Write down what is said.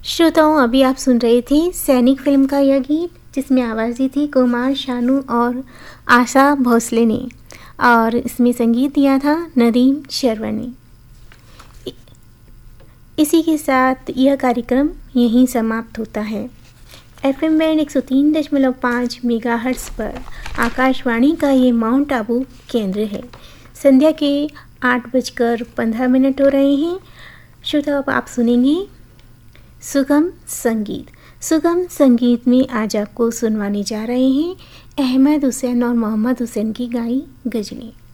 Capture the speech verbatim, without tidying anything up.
श्रोताओं, अभी आप सुन रहे थे सैनिक फिल्म का यह गीत, जिसमें आवाज़ दी थी कुमार शानू और आशा भोसले ने, और इसमें संगीत दिया था नदीम श्रवण ने। इसी के साथ यह कार्यक्रम यहीं समाप्त होता है। एफएम बैंड एक सौ तीन दशमलव पाँच मेगाहर्ट्ज़ पर आकाशवाणी का ये माउंट आबू केंद्र है। संध्या के आठ बजकर पंद्रह मिनट हो रहे हैं। श्रोता, अब आप सुनेंगे सुगम संगीत। सुगम संगीत में आज आपको सुनवाने जा रहे हैं अहमद हुसैन और मोहम्मद हुसैन की गाई गज़लें।